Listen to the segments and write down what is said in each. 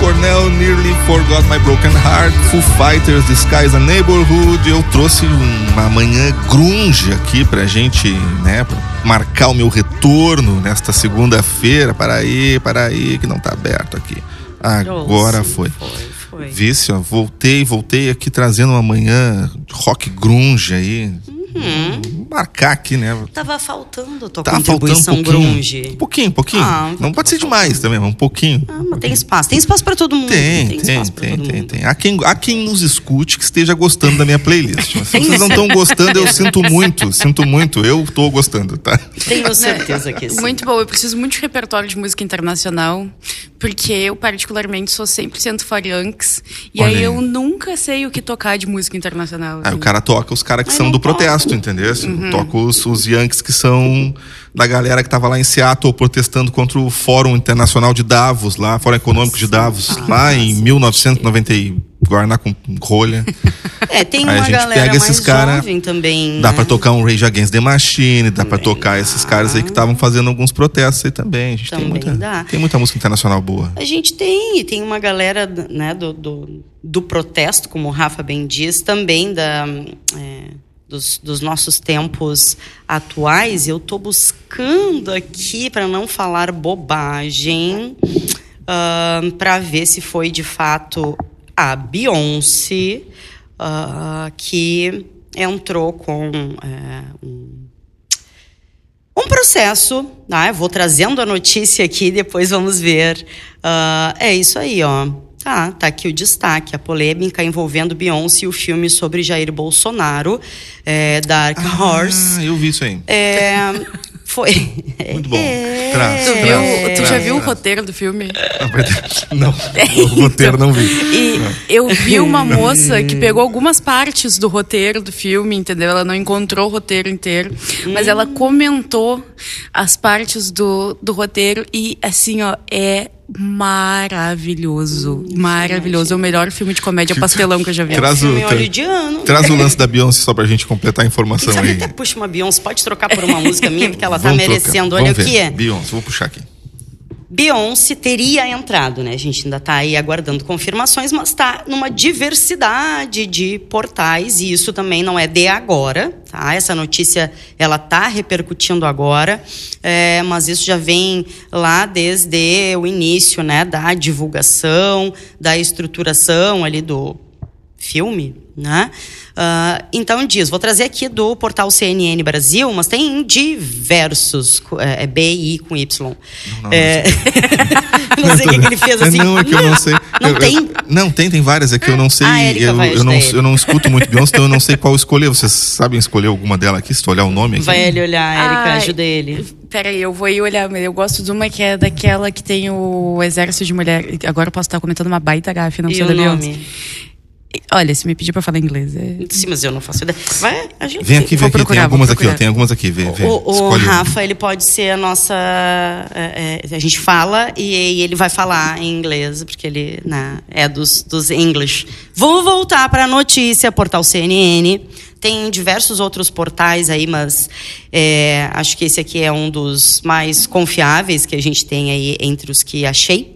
Cornell, Nearly Forgot My Broken Heart, Foo Fighters, The Sky's a Neighborhood. Eu trouxe uma manhã grunge aqui pra gente, né, pra marcar o meu retorno nesta segunda-feira. Para aí, que não tá aberto aqui. Agora foi. Vice, ó, voltei aqui trazendo uma manhã rock grunge aí. Marcar aqui, né? Tava faltando tua contribuição grunge. Um pouquinho. Não pode ser demais também, mas um pouquinho. Mas tem espaço. Tem espaço pra todo mundo. Tem. Há quem nos escute que esteja gostando da minha playlist. Mas se vocês não estão gostando, eu sinto muito. Eu tô gostando, tá? Tenho certeza que sim. Muito bom. Eu preciso muito de repertório de música internacional, porque eu, particularmente, sou 100% Phalanx. E Olha aí eu aí. nunca sei o que tocar de música internacional. Aí assim. o cara toca os caras que são do protesto, entendeu? Toca os Yankees que são da galera que tava lá em Seattle protestando contra o Fórum Internacional de Davos, lá, Fórum Econômico de Davos, lá em 1990 e Guaraná com rolha. Tem aí uma a gente galera pega esses mais cara, jovem também. Dá né? pra tocar um Rage Against the Machine, dá pra tocar esses caras aí que estavam fazendo alguns protestos aí também. A gente tem muita música internacional boa. A gente tem uma galera, né, do protesto, como o Rafa bem diz, também dos nossos tempos atuais. Eu tô buscando aqui, para não falar bobagem, para ver se foi de fato a Beyoncé que entrou com um processo. Eu vou trazendo a notícia aqui, depois vamos ver. É isso aí, ó. Tá aqui o destaque, a polêmica envolvendo Beyoncé e o filme sobre Jair Bolsonaro, Dark Horse. Eu vi isso aí. Foi. Muito bom. Tu já viu o roteiro do filme? Não, o roteiro não vi. E eu vi uma moça que pegou algumas partes do roteiro do filme, entendeu? Ela não encontrou o roteiro inteiro, mas ela comentou as partes do roteiro e, assim, ó, é maravilhoso. Maravilhoso. É o melhor filme de comédia pastelão que eu já vi. Traz o lance da Beyoncé só pra gente completar a informação aí. Até puxa uma Beyoncé, pode trocar por uma música minha, porque ela tá merecendo. Olha o que é. Beyoncé, vou puxar aqui. Beyoncé teria entrado, né? A gente ainda tá aí aguardando confirmações, mas tá numa diversidade de portais, e isso também não é de agora, tá? Essa notícia, ela tá repercutindo agora, mas isso já vem lá desde o início, né? Da divulgação, da estruturação ali do filme, né? Então vou trazer aqui do portal CNN Brasil, mas tem diversos, BI com Y. Não sei o que ele fez assim. Não, é que eu não sei. Tem? Não, tem várias, é que eu não sei. Eu não escuto muito Beyoncé, então eu não sei qual escolher. Vocês sabem escolher alguma dela aqui? Se tu olhar o nome aqui. Vai ele olhar, Érica, ajuda ele. Peraí, eu vou ir olhar. Eu gosto de uma que é daquela que tem o Exército de Mulher. Agora eu posso estar comentando uma baita gafe, não sei da Beyoncé. Olha, se me pedir pra falar inglês... Sim, mas eu não faço ideia. Vai, a gente... Vem aqui, tem algumas aqui, ó. Tem algumas aqui, vê. O Rafa, ele pode ser a nossa... a gente fala e ele vai falar em inglês, porque ele é dos English. Vou voltar pra notícia, portal CNN. Tem diversos outros portais aí, mas acho que esse aqui é um dos mais confiáveis que a gente tem aí entre os que achei.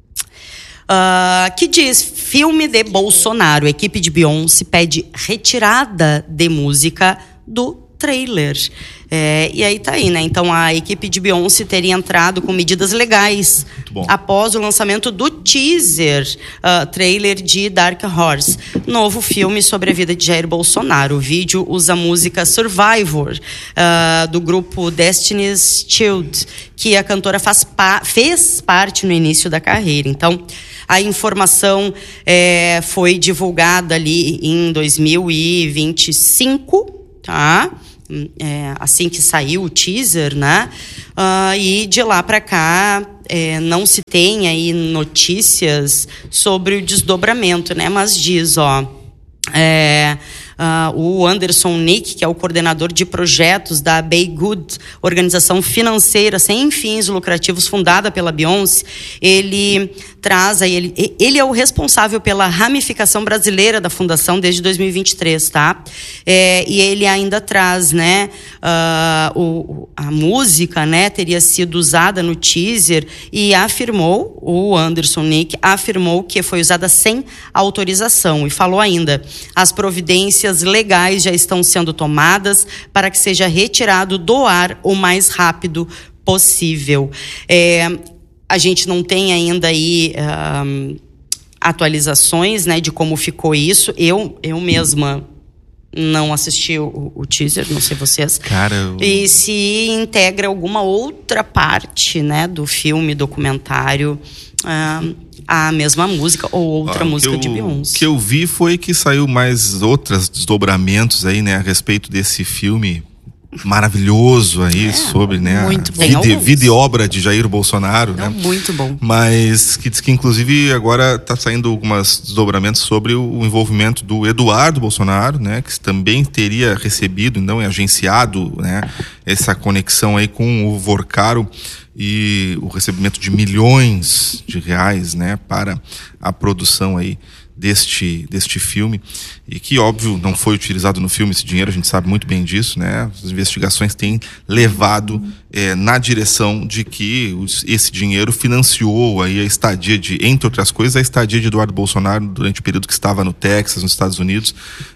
Que diz: filme de Bolsonaro, equipe de Beyoncé pede retirada de música do trailer. E aí tá aí, né? Então a equipe de Beyoncé teria entrado com medidas legais após o lançamento do teaser trailer de Dark Horse, novo filme sobre a vida de Jair Bolsonaro. O vídeo usa a música Survivor, do grupo Destiny's Child, que a cantora fez parte no início da carreira. Então, a informação foi divulgada ali em 2025, tá? Assim que saiu o teaser, né? E de lá para cá não se tem aí notícias sobre o desdobramento, né? Mas diz, o Anderson Nick, que é o coordenador de projetos da Bay Good, organização financeira sem fins lucrativos fundada pela Beyoncé, ele traz aí, ele é o responsável pela ramificação brasileira da fundação desde 2023, tá? E ele ainda traz, né, a música, né, teria sido usada no teaser e o Anderson Nick afirmou que foi usada sem autorização e falou ainda: as providências legais já estão sendo tomadas para que seja retirado do ar o mais rápido possível. A gente não tem ainda aí atualizações, né, de como ficou isso. Eu mesma não assisti o teaser, não sei vocês. E se integra alguma outra parte, né, do filme, documentário, a mesma música ou outra música de Beyoncé. O que eu vi foi que saiu mais outros desdobramentos aí, né, a respeito desse filme maravilhoso aí, sobre, né, a vida e obra de Jair Bolsonaro, né? Muito bom. Mas que diz que inclusive agora está saindo alguns desdobramentos sobre o envolvimento do Eduardo Bolsonaro, né, que também teria recebido, então, agenciado, né, essa conexão aí com o Vorcaro e o recebimento de milhões de reais, né, para a produção aí deste filme, e que, óbvio, não foi utilizado no filme esse dinheiro, a gente sabe muito bem disso, né? As investigações têm levado na direção de que esse dinheiro financiou aí a estadia entre outras coisas, a estadia de Eduardo Bolsonaro durante o período que estava no Texas, nos Estados Unidos,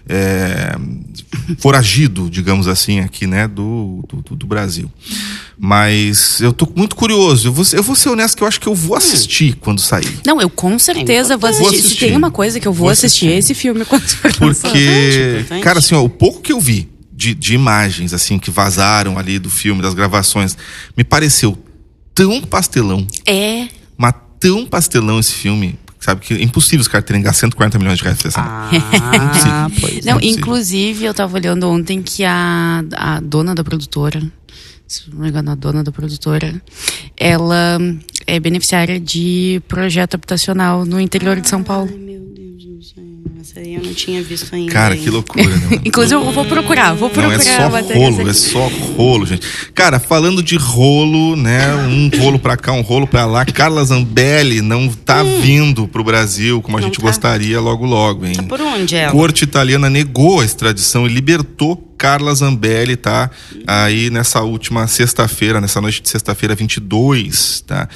foragido, digamos assim, aqui, né, do Brasil. Mas eu tô muito curioso, eu vou ser honesto que eu acho que eu vou assistir quando sair. Não, eu com certeza vou assistir. Se tem uma coisa que eu vou assistir é esse filme quando for lançado. Porque, cara, assim, o pouco que eu vi de imagens, assim, que vazaram ali do filme, das gravações, me pareceu tão pastelão. Mas tão pastelão esse filme, sabe, que é impossível os caras terem gastado 140 milhões de reais pra essa. Pois não, inclusive, eu tava olhando ontem que a dona da produtora, se não me engano, a dona da produtora, ela é beneficiária de projeto habitacional no interior de São Paulo. Ai, meu Deus do céu. Essa aí eu não tinha visto ainda. Cara, que loucura, né? Inclusive, eu vou procurar. Não, é só rolo, gente. Cara, falando de rolo, né? Um rolo pra cá, um rolo pra lá. Carla Zambelli não tá vindo pro Brasil como a gente gostaria logo, hein? Tá por onde ela? Corte italiana negou a extradição e libertou Carla Zambelli, tá? Aí nessa última sexta-feira, nessa noite de sexta-feira 22, tá?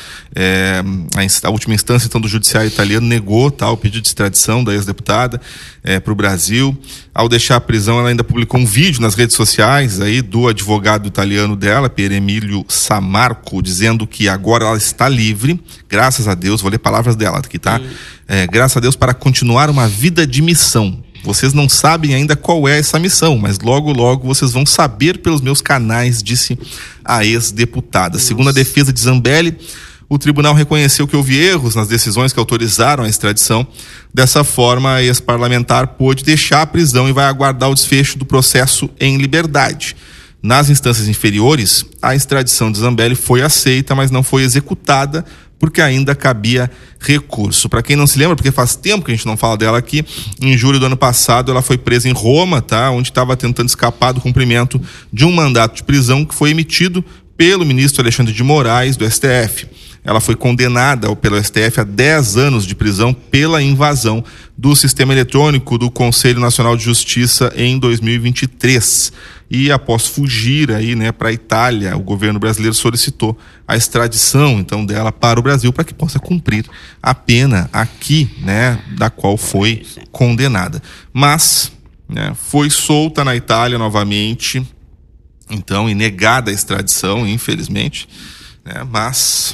A última instância, então, do judiciário italiano negou, tá, o pedido de extradição da ex-deputada para o Brasil. Ao deixar a prisão, ela ainda publicou um vídeo nas redes sociais aí do advogado italiano dela, Pier Emilio Sammarco, dizendo que agora ela está livre, graças a Deus, vou ler palavras dela aqui, tá? Graças a Deus, para continuar uma vida de missão. Vocês não sabem ainda qual é essa missão, mas logo vocês vão saber pelos meus canais, disse a ex-deputada. Segundo a defesa de Zambelli, o tribunal reconheceu que houve erros nas decisões que autorizaram a extradição. Dessa forma, a ex-parlamentar pôde deixar a prisão e vai aguardar o desfecho do processo em liberdade. Nas instâncias inferiores, a extradição de Zambelli foi aceita, mas não foi executada, porque ainda cabia recurso. Para quem não se lembra, porque faz tempo que a gente não fala dela aqui, em julho do ano passado ela foi presa em Roma, tá? Onde estava tentando escapar do cumprimento de um mandato de prisão que foi emitido pelo ministro Alexandre de Moraes, do STF. Ela foi condenada pelo STF a 10 anos de prisão pela invasão do sistema eletrônico do Conselho Nacional de Justiça em 2023. E após fugir aí, né, para a Itália, o governo brasileiro solicitou a extradição, então, dela para o Brasil para que possa cumprir a pena aqui, né, da qual foi condenada. Mas, né, foi solta na Itália novamente, então, e negada a extradição, infelizmente, né, mas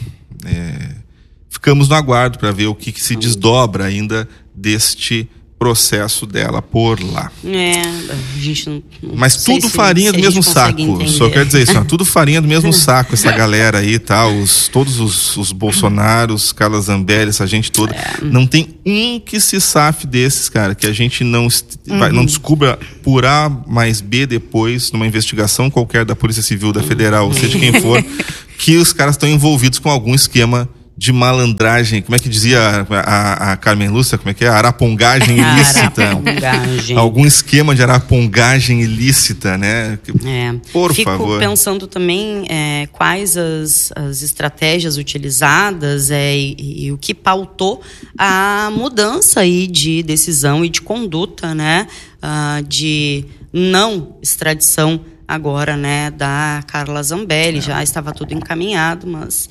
ficamos no aguardo para ver o que se desdobra ainda deste processo dela por lá. A gente não mas tudo farinha do mesmo saco. Só quero dizer isso, tudo farinha do mesmo saco, essa galera aí, tá? Todos os Bolsonaros, Carla Zambelli, essa gente toda. Não tem um que se safe desses, cara, que a gente não descubra por A mais B depois, numa investigação qualquer da Polícia Civil, da Federal, ou seja quem for, que os caras estão envolvidos com algum esquema de malandragem, como é que dizia a Carmen Lúcia, como é que é? Arapongagem ilícita. Arapongagem. Algum esquema de arapongagem ilícita, né? Por favor. Fico pensando também quais as estratégias utilizadas e o que pautou a mudança aí de decisão e de conduta, né? De não extradição agora, né? Da Carla Zambelli. Já estava tudo encaminhado, mas...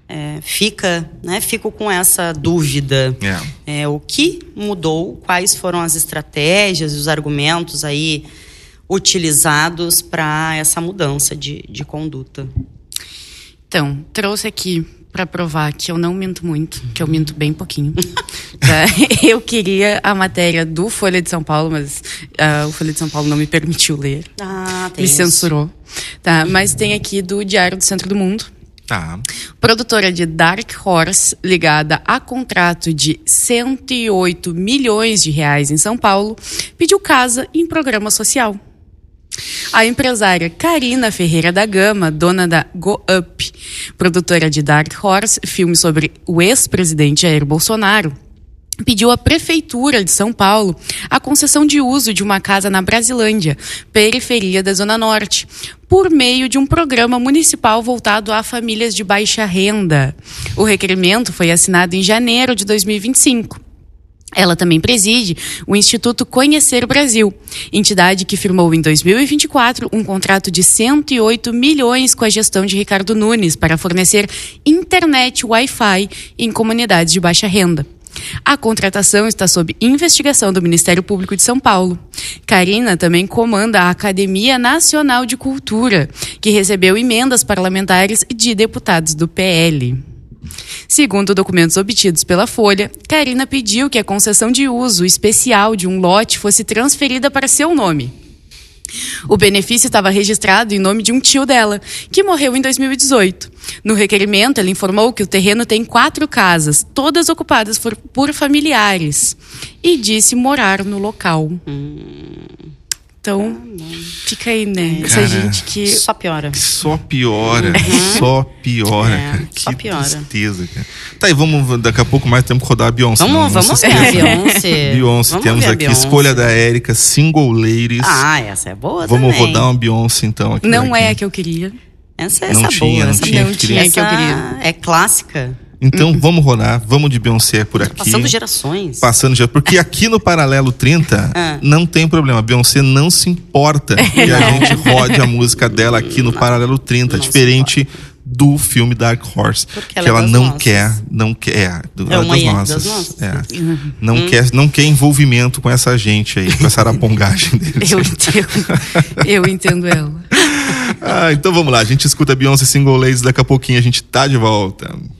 fico com essa dúvida. O que mudou, quais foram as estratégias e os argumentos aí utilizados para essa mudança de conduta? Então, trouxe aqui para provar que eu não minto muito, que eu minto bem pouquinho. Tá? Eu queria a matéria do Folha de São Paulo, mas o Folha de São Paulo não me permitiu ler. Me censurou. Tá? Mas tem aqui do Diário do Centro do Mundo. Produtora de Dark Horse, ligada a contrato de 108 milhões de reais em São Paulo, pediu casa em programa social. A empresária Karina Ferreira da Gama, dona da Go Up, produtora de Dark Horse, filme sobre o ex-presidente Jair Bolsonaro, pediu à Prefeitura de São Paulo a concessão de uso de uma casa na Brasilândia, periferia da Zona Norte, por meio de um programa municipal voltado a famílias de baixa renda. O requerimento foi assinado em janeiro de 2025. Ela também preside o Instituto Conhecer Brasil, entidade que firmou em 2024 um contrato de 108 milhões com a gestão de Ricardo Nunes para fornecer internet Wi-Fi em comunidades de baixa renda. A contratação está sob investigação do Ministério Público de São Paulo. Karina também comanda a Academia Nacional de Cultura, que recebeu emendas parlamentares de deputados do PL. Segundo documentos obtidos pela Folha, Karina pediu que a concessão de uso especial de um lote fosse transferida para seu nome. O benefício estava registrado em nome de um tio dela, que morreu em 2018. No requerimento, ela informou que o terreno tem 4 casas, todas ocupadas por familiares, e disse morar no local. Então, fica aí, né? Essa gente que... Só piora. Só piora. Só piora, cara. Só piora. Que tristeza, cara. Tá, e vamos, daqui a pouco mais temos que rodar a Beyoncé. Vamos ver a Beyoncé. Beyoncé, temos aqui escolha da Érica, Single Ladies. Essa é boa vamos também. Rodar uma Beyoncé, então. Aqui não é a que eu queria. Essa não tinha, boa. não tinha que eu queria. É clássica. Então vamos rodar, vamos de Beyoncé por aqui. Passando gerações. Porque aqui no Paralelo 30 não tem problema, a Beyoncé não se importa que a gente rode a música dela aqui no Paralelo 30, diferente do filme Dark Horse, que ela não quer das nossas. Não quer envolvimento com essa gente aí, com essa arapongagem deles. Eu entendo ela. Então vamos lá, a gente escuta Beyoncé Single Ladies, daqui a pouquinho a gente tá de volta.